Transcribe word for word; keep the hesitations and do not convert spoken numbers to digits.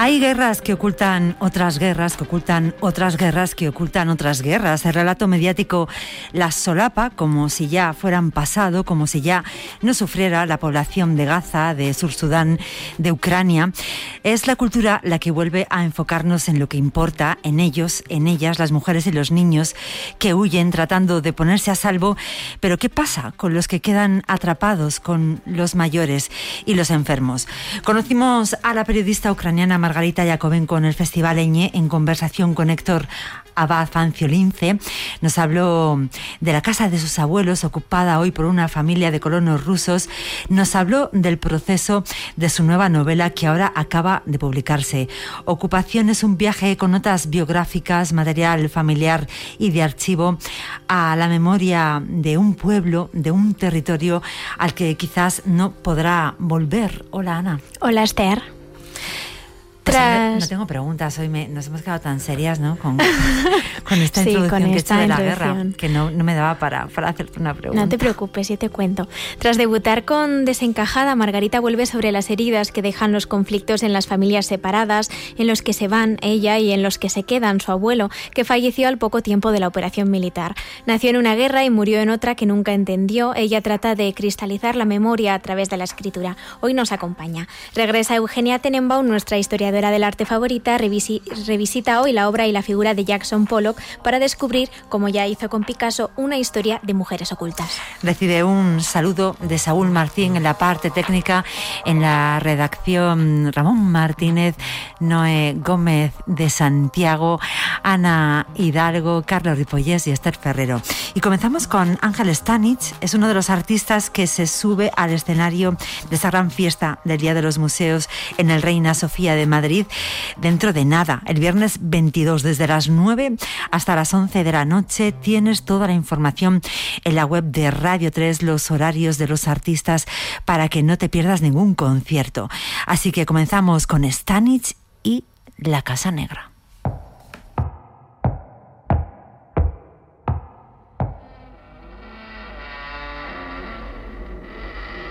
Hay guerras que ocultan otras guerras, que ocultan otras guerras, que ocultan otras guerras. El relato mediático las solapa como si ya fueran pasado, como si ya no sufriera la población de Gaza, de Sur Sudán, de Ucrania. Es la cultura la que vuelve a enfocarnos en lo que importa, en ellos, en ellas, las mujeres y los niños que huyen tratando de ponerse a salvo. Pero ¿qué pasa con los que quedan atrapados, con los mayores y los enfermos? Conocimos a la periodista ucraniana Margarita Yakovenko en el Festival Eñe en conversación con Héctor Abad Fanciolince. Nos habló de la casa de sus abuelos ocupada hoy por una familia de colonos rusos. Nos habló del proceso de su nueva novela que ahora acaba de publicarse. Ocupación es un viaje con notas biográficas, material familiar y de archivo a la memoria de un pueblo, de un territorio al que quizás no podrá volver. Hola, Ana. Hola, Esther. Tras... No tengo preguntas, hoy me, nos hemos quedado tan serias, ¿no? Con, con esta sí, introducción con esta que he hecho de la guerra, que no, no me daba para, para hacerte una pregunta. No te preocupes, yo te cuento. Tras debutar con Desencajada, Margarita vuelve sobre las heridas que dejan los conflictos en las familias separadas, en los que se van ella y en los que se quedan su abuelo, que falleció al poco tiempo de la operación militar. Nació en una guerra y murió en otra que nunca entendió. Ella trata de cristalizar la memoria a través de la escritura. Hoy nos acompaña. Regresa Eugenia Tenenbaum, nuestra historiadora del arte favorita, revisi- revisita hoy la obra y la figura de Jackson Pollock para descubrir, como ya hizo con Picasso, una historia de mujeres ocultas. Recibe un saludo de Saúl Martín en la parte técnica, en la redacción Ramón Martínez, Noé Gómez de Santiago, Ana Hidalgo, Carlos Ripollés y Esther Ferrero. Y comenzamos con Ángel Stanich. Es uno de los artistas que se sube al escenario de esta gran fiesta del Día de los Museos en el Reina Sofía de Madrid dentro de nada, el viernes veintidós, desde las nueve hasta las once de la noche. Tienes toda la información en la web de Radio tres, los horarios de los artistas, para que no te pierdas ningún concierto. Así que comenzamos con Stanich y La Casa Negra.